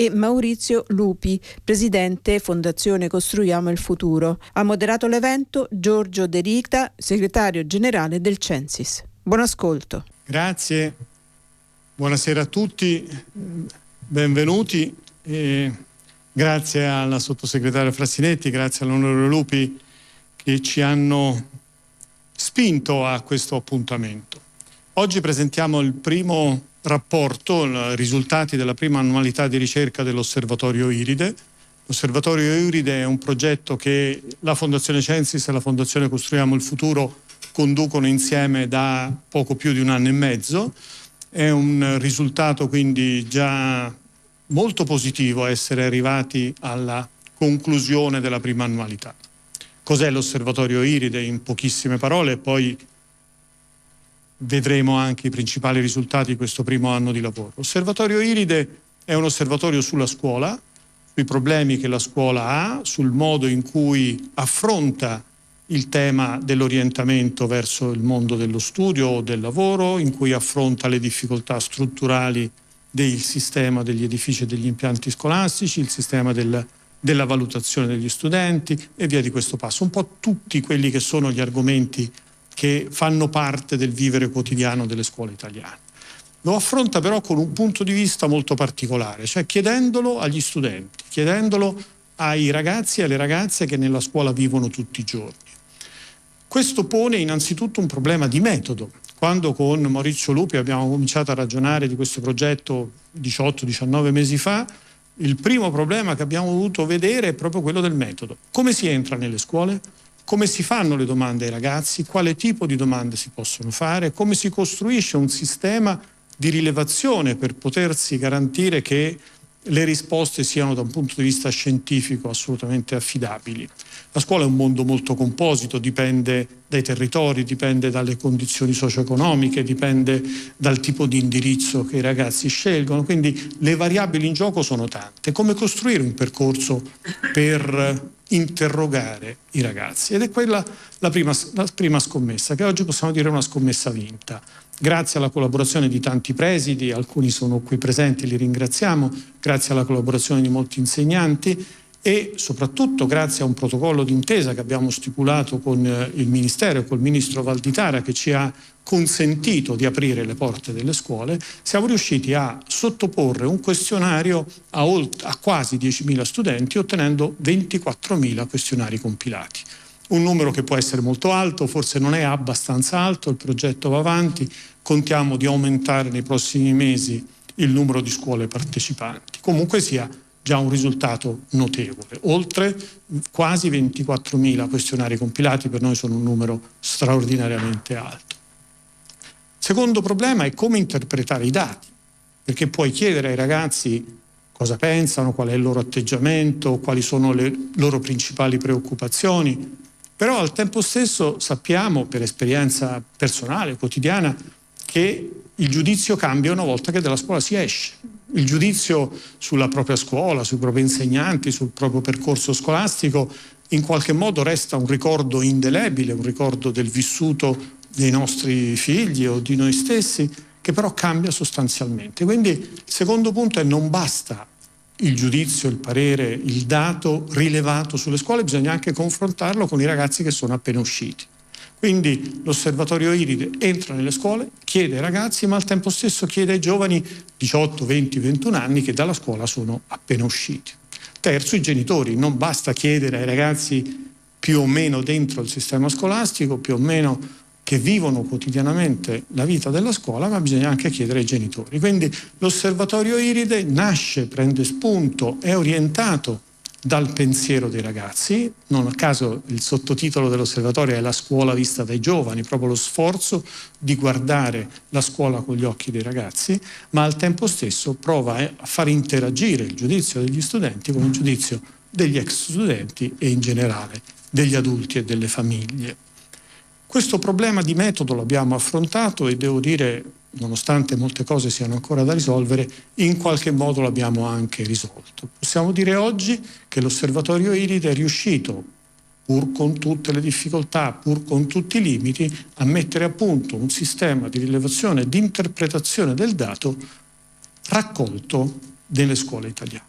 e Maurizio Lupi, presidente Fondazione Costruiamo il Futuro. Ha moderato l'evento Giorgio De Rita, segretario generale del Censis. Buon ascolto. Grazie, buonasera a tutti, benvenuti. Grazie alla sottosegretaria Frassinetti, grazie all'onorevole Lupi che ci hanno spinto a questo appuntamento. Oggi presentiamo il primo rapporto, i risultati della prima annualità di ricerca dell'Osservatorio Iride. L'Osservatorio Iride è un progetto che la Fondazione Censis e la Fondazione Costruiamo il Futuro conducono insieme da poco più di un anno e mezzo. È un risultato quindi già molto positivo essere arrivati alla conclusione della prima annualità. Cos'è l'Osservatorio Iride in pochissime parole e poi vedremo anche i principali risultati di questo primo anno di lavoro. L'Osservatorio Iride è un osservatorio sulla scuola, sui problemi che la scuola ha, sul modo in cui affronta il tema dell'orientamento verso il mondo dello studio o del lavoro, in cui affronta le difficoltà strutturali del sistema degli edifici e degli impianti scolastici, il sistema della valutazione degli studenti e via di questo passo. Un po' tutti quelli che sono gli argomenti che fanno parte del vivere quotidiano delle scuole italiane. Lo affronta però con un punto di vista molto particolare, cioè chiedendolo agli studenti, chiedendolo ai ragazzi e alle ragazze che nella scuola vivono tutti i giorni. Questo pone innanzitutto un problema di metodo. Quando con Maurizio Lupi abbiamo cominciato a ragionare di questo progetto 18-19 mesi fa, il primo problema che abbiamo dovuto vedere è proprio quello del metodo. Come si entra nelle scuole? Come si fanno le domande ai ragazzi? Quale tipo di domande si possono fare? Come si costruisce un sistema di rilevazione per potersi garantire che le risposte siano da un punto di vista scientifico assolutamente affidabili? La scuola è un mondo molto composito, dipende dai territori, dipende dalle condizioni socio-economiche, dipende dal tipo di indirizzo che i ragazzi scelgono, quindi le variabili in gioco sono tante. Come costruire un percorso per interrogare i ragazzi? Ed è quella la prima scommessa, che oggi possiamo dire una scommessa vinta. Grazie alla collaborazione di tanti presidi, alcuni sono qui presenti, li ringraziamo, grazie alla collaborazione di molti insegnanti e soprattutto grazie a un protocollo d'intesa che abbiamo stipulato con il Ministero e col Ministro Valditara che ci ha consentito di aprire le porte delle scuole, siamo riusciti a sottoporre un questionario a quasi 10.000 studenti ottenendo 24.000 questionari compilati. Un numero che può essere molto alto, forse non è abbastanza alto, il progetto va avanti, contiamo di aumentare nei prossimi mesi il numero di scuole partecipanti. Comunque sia già un risultato notevole. Oltre quasi 24.000 questionari compilati per noi sono un numero straordinariamente alto. Secondo problema è come interpretare i dati, perché puoi chiedere ai ragazzi cosa pensano, qual è il loro atteggiamento, quali sono le loro principali preoccupazioni, però al tempo stesso sappiamo per esperienza personale, quotidiana, che il giudizio cambia una volta che dalla scuola si esce. Il giudizio sulla propria scuola, sui propri insegnanti, sul proprio percorso scolastico, in qualche modo resta un ricordo indelebile, un ricordo del vissuto dei nostri figli o di noi stessi, che però cambia sostanzialmente. Quindi il secondo punto è non basta il giudizio, il parere, il dato rilevato sulle scuole, bisogna anche confrontarlo con i ragazzi che sono appena usciti. Quindi l'Osservatorio Iride entra nelle scuole, chiede ai ragazzi, ma al tempo stesso chiede ai giovani 18, 20, 21 anni che dalla scuola sono appena usciti. Terzo, i genitori. Non basta chiedere ai ragazzi più o meno dentro il sistema scolastico, più o meno che vivono quotidianamente la vita della scuola, ma bisogna anche chiedere ai genitori. Quindi l'Osservatorio Iride nasce, prende spunto, è orientato dal pensiero dei ragazzi. Non a caso il sottotitolo dell'osservatorio è La scuola vista dai giovani, proprio lo sforzo di guardare la scuola con gli occhi dei ragazzi, ma al tempo stesso prova a far interagire il giudizio degli studenti con il giudizio degli ex studenti e in generale degli adulti e delle famiglie. Questo problema di metodo l'abbiamo affrontato e devo dire, nonostante molte cose siano ancora da risolvere, in qualche modo l'abbiamo anche risolto. Possiamo dire oggi che l'Osservatorio Iride è riuscito, pur con tutte le difficoltà, pur con tutti i limiti, a mettere a punto un sistema di rilevazione e di interpretazione del dato raccolto nelle scuole italiane.